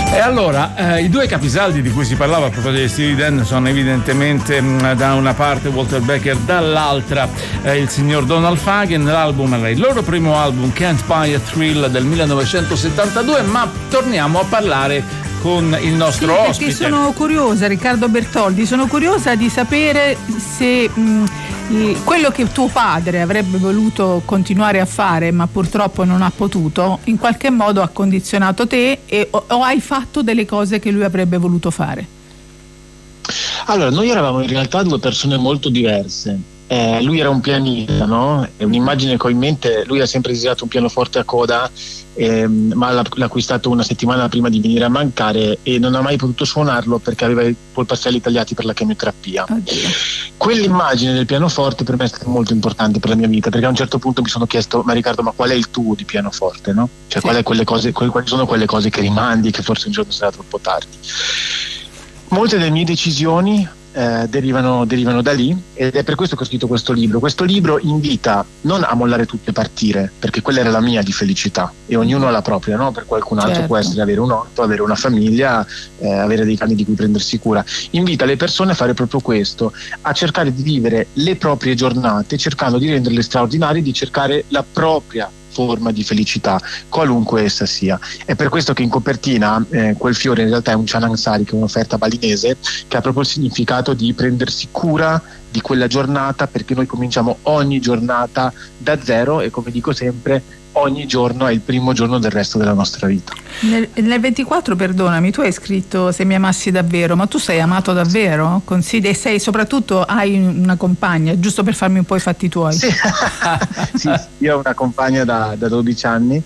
E allora, i due capisaldi di cui si parlava a proposito di Steely Dan sono evidentemente da una parte Walter Becker, dall'altra il signor Donald Fagen. L'album era il loro primo album, Can't Buy a Thrill, del 1972, ma torniamo a parlare con il nostro ospite. Perché sono curiosa, Riccardo Bertoldi, sono curiosa di sapere se quello che tuo padre avrebbe voluto continuare a fare ma purtroppo non ha potuto, in qualche modo ha condizionato te o hai fatto delle cose che lui avrebbe voluto fare? Allora, noi eravamo in realtà due persone molto diverse. Lui era un pianista, no? È un'immagine che ho in mente. Lui ha sempre desiderato un pianoforte a coda, ma l'ha acquistato una settimana prima di venire a mancare e non ha mai potuto suonarlo perché aveva i polpastrelli tagliati per la chemioterapia. Quell'immagine del pianoforte per me è stata molto importante per la mia vita, perché a un certo punto mi sono chiesto: ma Riccardo, ma qual è il tuo di pianoforte, no? Cioè, quali sono quelle cose che rimandi, che forse un giorno sarà troppo tardi. Molte delle mie decisioni derivano da lì, ed è per questo che ho scritto questo libro. Questo libro invita non a mollare tutto e partire, perché quella era la mia di felicità e ognuno ha la propria, no? Per qualcun altro può essere avere un orto, avere una famiglia, avere dei cani di cui prendersi cura. Invita le persone a fare proprio questo, a cercare di vivere le proprie giornate cercando di renderle straordinarie, di cercare la propria forma di felicità, qualunque essa sia. È per questo che in copertina quel fiore in realtà è un chanansari, che è un'offerta balinese che ha proprio il significato di prendersi cura di quella giornata, perché noi cominciamo ogni giornata da zero e, come dico sempre, ogni giorno è il primo giorno del resto della nostra vita. Nel 24, perdonami, tu hai scritto "se mi amassi davvero", ma tu sei amato davvero? Consideri, sei soprattutto, hai una compagna, giusto per farmi un po' i fatti tuoi? Sì, sì, io ho una compagna da 12 anni,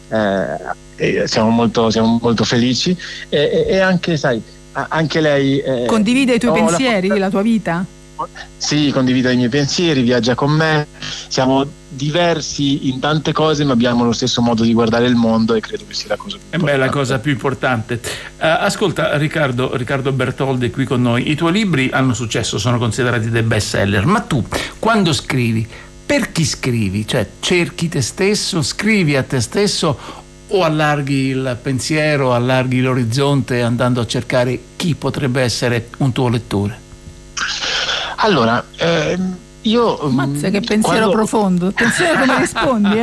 e siamo molto felici e anche, sai, anche lei condivide i tuoi pensieri, la tua vita? Sì, condivide i miei pensieri, viaggia con me, siamo diversi in tante cose ma abbiamo lo stesso modo di guardare il mondo e credo che sia la cosa più importante. La cosa più importante. Ascolta Riccardo Bertoldi qui con noi. I tuoi libri hanno successo, sono considerati dei best seller, ma tu quando scrivi, per chi scrivi? Cioè, cerchi te stesso, scrivi a te stesso o allarghi il pensiero, allarghi l'orizzonte andando a cercare chi potrebbe essere un tuo lettore? Allora, io... Mazza, che pensiero profondo. Attenzione come rispondi,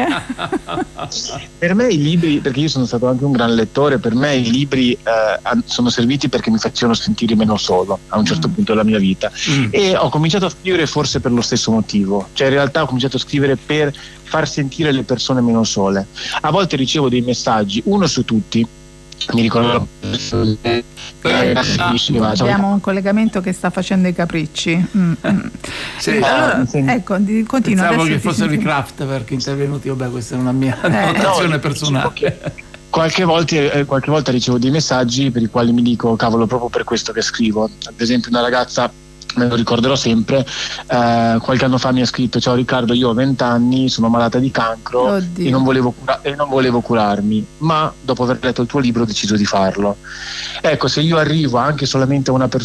Per me i libri, perché io sono stato anche un gran lettore, per me i libri sono serviti perché mi facevano sentire meno solo a un certo punto della mia vita e ho cominciato a scrivere forse per lo stesso motivo. Cioè, in realtà ho cominciato a scrivere per far sentire le persone meno sole. A volte ricevo dei messaggi, uno su tutti, mi ricordo abbiamo un collegamento che sta facendo i capricci. Sì. Allora, ecco, continua. Pensavo che fossero i Kraftwerk intervenuti. Vabbè, questa è una mia notazione personale. Qualche volta ricevo dei messaggi per i quali mi dico: cavolo, proprio per questo che scrivo. Ad esempio, una ragazza, me lo ricorderò sempre, qualche anno fa mi ha scritto: ciao Riccardo, io ho 20 anni, sono malata di cancro e non volevo curarmi, ma dopo aver letto il tuo libro ho deciso di farlo. Ecco, se io arrivo anche solamente a una persona